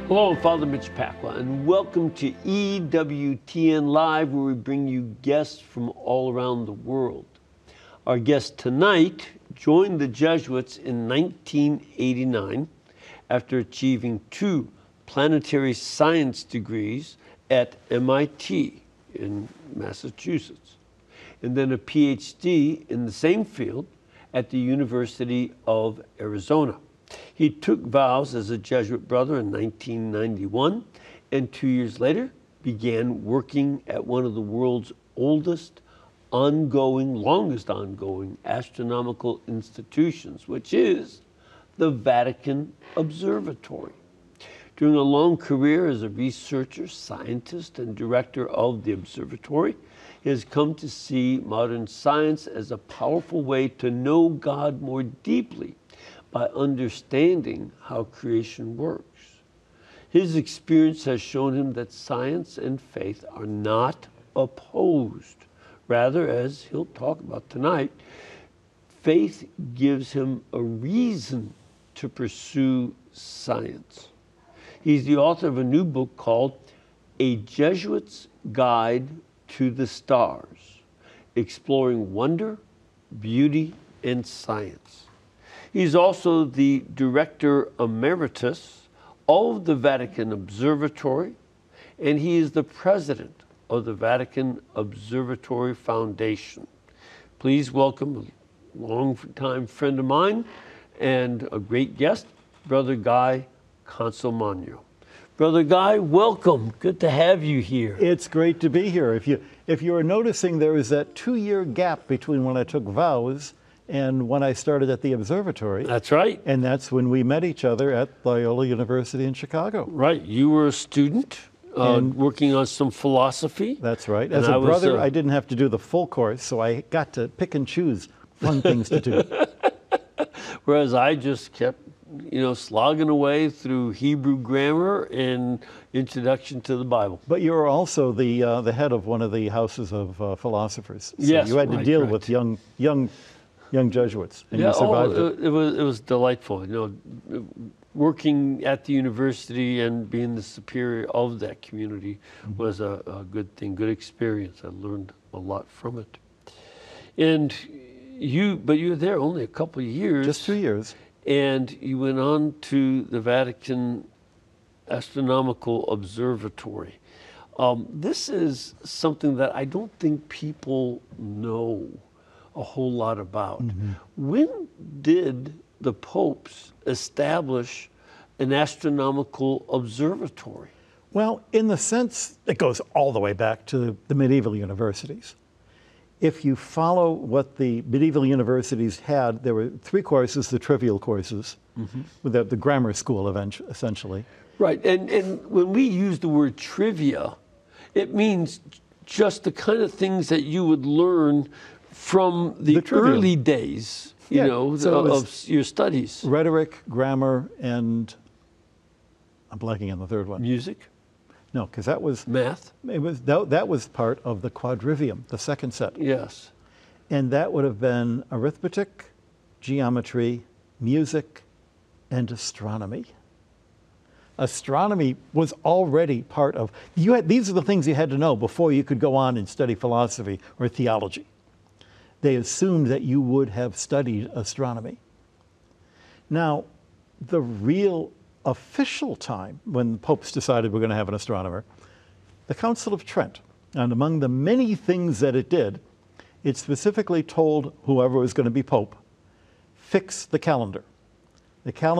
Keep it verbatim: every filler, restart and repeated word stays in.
Hello, I'm Father Mitch Pacwa, and welcome to E W T N Live, where we bring you guests from all around the world. Our guest tonight joined the Jesuits in nineteen eighty-nine after achieving two planetary science degrees at M I T in Massachusetts, and then a P H D in the same field at the University of Arizona. He took vows as a Jesuit brother in nineteen ninety-one, and two years later began working at one of the world's oldest, ongoing, longest ongoing astronomical institutions, which is the Vatican Observatory. During a long career as a researcher, scientist, and director of the observatory, he has come to see modern science as a powerful way to know God more deeply by understanding how creation works. His experience has shown him that science and faith are not opposed. Rather, as he'll talk about tonight, faith gives him a reason to pursue science. He's the author of a new book called A Jesuit's Guide to the Stars, exploring wonder, beauty, and science. He's also the Director Emeritus of the Vatican Observatory, and he is the President of the Vatican Observatory Foundation. Please welcome a long-time friend of mine and a great guest, Brother Guy Consolmagno. Brother Guy, welcome. Good to have you here. It's great to be here. If you if you are noticing, there is that two-year gap between when I took vows and when I started at the observatory. That's right. And that's when we met each other at Loyola University in Chicago. Right. You were a student uh, working on some philosophy. That's right. As a brother, was, uh, I didn't have to do the full course, so I got to pick and choose fun things to do. Whereas I just kept, you know, slogging away through Hebrew grammar and introduction to the Bible. But you were also the uh, the head of one of the houses of uh, philosophers. So yes, you had to right, deal right. with young young young Jesuits, and yeah, you survived oh, it. It was it was delightful. You know, working at the university and being the superior of that community mm-hmm. was a, a good thing, good experience. I learned a lot from it. And you, but you were there only a couple of years. Just two years. And you went on to the Vatican Astronomical Observatory. Um, this is something that I don't think people know a whole lot about. Mm-hmm. When did the popes establish an astronomical observatory? Well, in the sense, it goes all the way back to the medieval universities. If you follow what the medieval universities had, there were three courses, the trivial courses, mm-hmm. with the, the grammar school eventually, essentially. Right, and, and when we use the word trivia, it means just the kind of things that you would learn from the, the early days, you yeah. know, so of, of your studies. Rhetoric, grammar, and I'm blanking on the third one. Music? No, because that was math. It was that, that was part of the quadrivium, the second set. Yes, and that would have been arithmetic, geometry, music, and astronomy. Astronomy was already part of you had. These are the things you had to know before you could go on and study philosophy or theology. They assumed that you would have studied astronomy. Now, the real official time when the popes decided we're going to have an astronomer, the Council of Trent. And among the many things that it did, it specifically told whoever was going to be pope, fix the calendar. The calendar